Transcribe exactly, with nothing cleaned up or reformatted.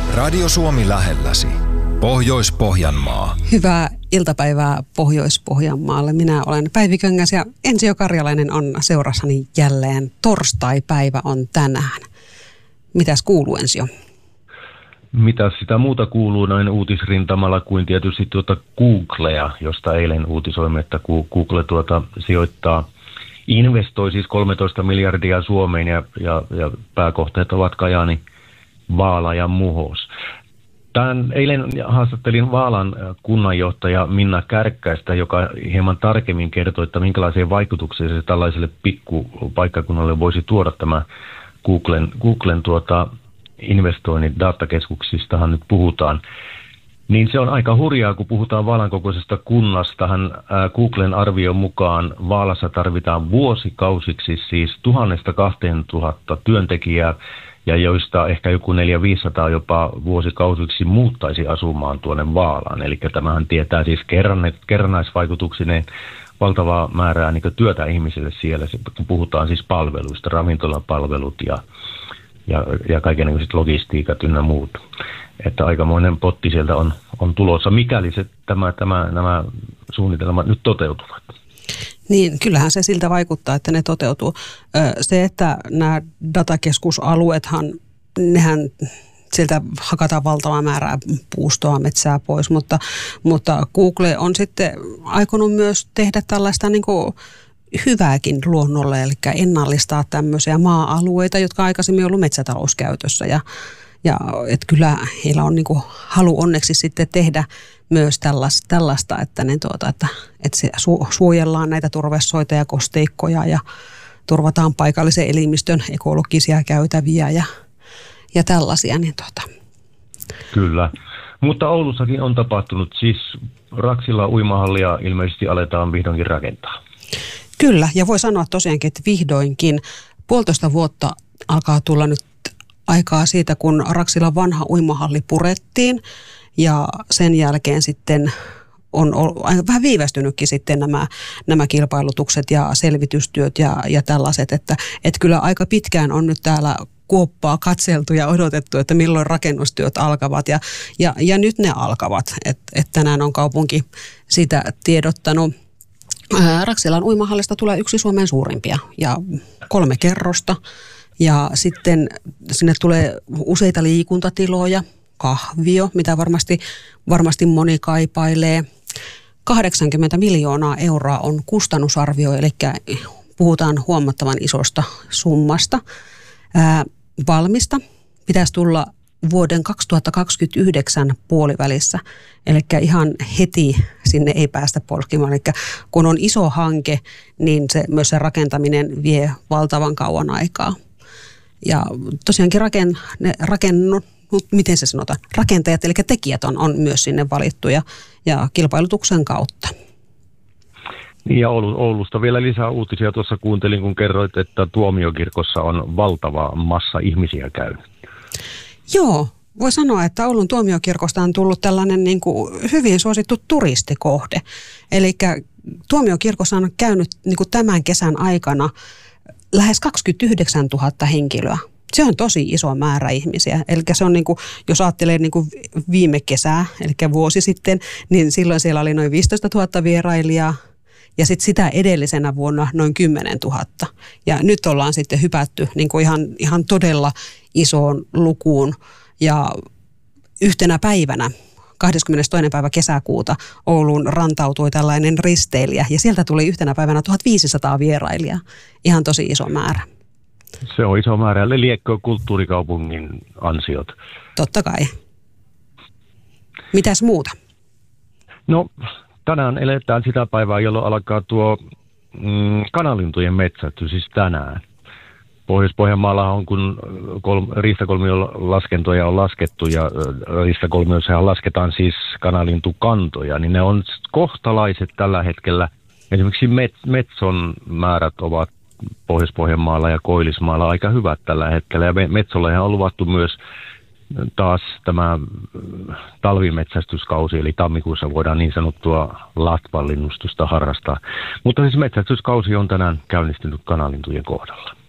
Radio Suomi lähelläsi. Pohjois-Pohjanmaa. Hyvää iltapäivää Pohjois-Pohjanmaalle. Minä olen Päivi Köngäs ja Ensio Karjalainen on seurassani jälleen. Torstai-päivä on tänään. Mitäs kuuluu, Ensio? Mitä sitä muuta kuuluu noin uutisrintamalla kuin tietysti tuota Googlea, josta eilen uutisoimme, että Google tuota sijoittaa, investoi siis kolmetoista miljardia Suomeen ja, ja, ja pääkohteet ovat Kajaani, Vaala ja Muhos. Tämän eilen haastattelin Vaalan kunnanjohtaja Minna Kärkkäistä, joka hieman tarkemmin kertoi, että minkälaisia vaikutuksia se tällaiselle pikkupaikkakunnalle voisi tuoda tämä Googlen, Googlen tuota investoinnit datakeskuksistahan nyt puhutaan. Niin se on aika hurjaa, kun puhutaan Vaalan kokoisesta kunnastahan. Googlen arvion mukaan Vaalassa tarvitaan vuosikausiksi siis tuhannesta kahteen tuhatta työntekijää, ja joista ehkä joku neljä viisisataa jopa vuosikausiksi muuttaisi asumaan tuonne Vaalaan. Eli tämähän tietää siis kerrannaisvaikutuksineen valtavaa määrää niin työtä ihmisille siellä, kun puhutaan siis palveluista, ravintolapalvelut ja, ja, ja kaikenlaiset logistiikat ynnä muut. Että aikamoinen potti sieltä on, on tulossa, mikäli se, tämä, tämä, nämä suunnitelmat nyt toteutuvat. Niin, kyllähän se siltä vaikuttaa, että ne toteutuu. Se, että nämä datakeskusalueethan, nehän sieltä hakataan valtavaa määrää puustoa, metsää pois, mutta, mutta Google on sitten aikonut myös tehdä tällaista niin kuin hyvääkin luonnolle, eli ennallistaa tämmöisiä maa-alueita, jotka aikaisemmin on ollut metsätalouskäytössä. Ja, ja että kyllä heillä on niin kuin halu onneksi sitten tehdä myös tällaista, tällaista että, ne tuota, että, että se su, suojellaan näitä turvesoita ja kosteikkoja ja turvataan paikallisen elimistön ekologisia käytäviä ja, ja tällaisia. Niin tuota. Kyllä, mutta Oulussakin on tapahtunut, siis Raksila uimahallia ilmeisesti aletaan vihdoinkin rakentaa. Kyllä, ja voi sanoa tosiaankin, että vihdoinkin puolitoista vuotta alkaa tulla nyt aikaa siitä, kun Raksilan vanha uimahalli purettiin. Ja sen jälkeen sitten on vähän viivästynytkin sitten nämä, nämä kilpailutukset ja selvitystyöt ja, ja tällaiset, että, että kyllä aika pitkään on nyt täällä kuoppaa katseltu ja odotettu, että milloin rakennustyöt alkavat ja, ja, ja nyt ne alkavat, että et tänään on kaupunki sitä tiedottanut. Ää, Raksilan uimahallista tulee yksi Suomen suurimpia ja kolme kerrosta ja sitten sinne tulee useita liikuntatiloja, kahvio, mitä varmasti, varmasti moni kaipailee. kahdeksankymmentä miljoonaa euroa on kustannusarvio, eli puhutaan huomattavan isosta summasta. Ää, valmista pitäisi tulla vuoden kaksituhattakaksikymmentäyhdeksän puolivälissä, eli ihan heti sinne ei päästä polkimaan. Eli kun on iso hanke, niin se, myös se rakentaminen vie valtavan kauan aikaa. Ja tosiaankin raken, ne rakennut miten se sanotaan, rakentajat, eli tekijät on, on myös sinne valittu ja, ja kilpailutuksen kautta. Ja Oulusta vielä lisää uutisia. Tuossa kuuntelin, kun kerroit, että Tuomiokirkossa on valtava massa ihmisiä käynyt. Joo, voi sanoa, että Oulun Tuomiokirkosta on tullut tällainen niin kuin hyvin suosittu turistikohde. Eli Tuomiokirkossa on käynyt niin kuin tämän kesän aikana lähes kaksikymmentäyhdeksäntuhatta henkilöä. Se on tosi iso määrä ihmisiä. Eli se on niin kuin, jos ajattelee niin kuin viime kesää, eli vuosi sitten, niin silloin siellä oli noin viisitoistatuhatta vierailijaa ja sitten sitä edellisenä vuonna noin kymmenentuhatta. Ja nyt ollaan sitten hypätty niin kuin ihan, ihan todella isoon lukuun ja yhtenä päivänä, kahdeskymmenestoinen päivä kesäkuuta, Ouluun rantautui tällainen risteilijä ja sieltä tuli yhtenä päivänä tuhatviisisataa vierailijaa. Ihan tosi iso määrä. Se on iso määrä. Liekkö kulttuurikaupungin ansiot. Totta kai. Mitäs muuta? No, tänään eletään sitä päivää, jolloin alkaa tuo mm, kanalintujen metsästys, siis tänään. Pohjois-Pohjanmaalla on, kun kol- riistakolmion laskentoja on laskettu, ja riistakolmioissahan lasketaan siis kanalintukantoja, niin ne on kohtalaiset tällä hetkellä. Esimerkiksi met- metson määrät ovat Pohjois-Pohjanmaalla ja Koillismaalla aika hyvät tällä hetkellä. Ja Metsollehan on luvattu myös taas tämä talvimetsästyskausi, eli tammikuussa voidaan niin sanottua latvalinnustusta harrastaa. Mutta siis metsästyskausi on tänään käynnistynyt kanalintujen kohdalla.